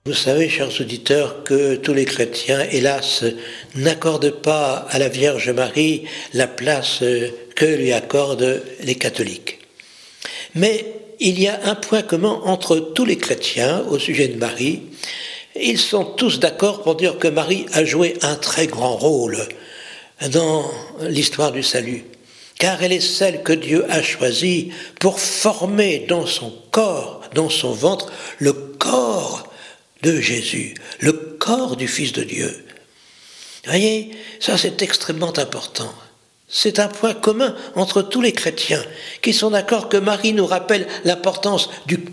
Vous savez, chers auditeurs, que tous les chrétiens, hélas, n'accordent pas à la Vierge Marie la place que lui accordent les catholiques. Mais il y a un point commun entre tous les chrétiens au sujet de Marie. Ils sont tous d'accord pour dire que Marie a joué un très grand rôle dans l'histoire du salut, car elle est celle que Dieu a choisie pour former dans son corps, dans son ventre, le corps de Jésus, le corps du Fils de Dieu. Vous voyez, ça c'est extrêmement important. C'est un point commun entre tous les chrétiens qui sont d'accord que Marie nous rappelle l'importance du